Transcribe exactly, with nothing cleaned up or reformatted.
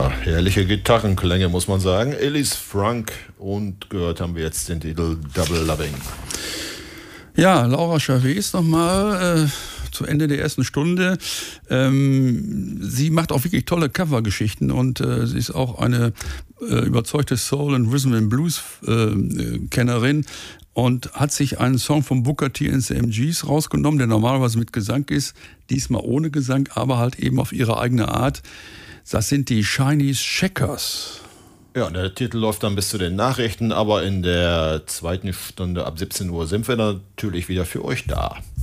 Ja, herrliche Gitarrenklänge, muss man sagen. Ellis Frank, und gehört haben wir jetzt den Titel Double Loving. Ja, Laura Chavez nochmal äh, zu Ende der ersten Stunde. Ähm, sie macht auch wirklich tolle Covergeschichten und äh, sie ist auch eine äh, überzeugte Soul- und Rhythm and Blues-Kennerin. Äh, und hat sich einen Song von Booker T and the M Gs rausgenommen, der normalerweise mit Gesang ist, diesmal ohne Gesang, aber halt eben auf ihre eigene Art. Das sind die Chinese Checkers. Ja, der Titel läuft dann bis zu den Nachrichten, aber in der zweiten Stunde ab siebzehn Uhr sind wir natürlich wieder für euch da.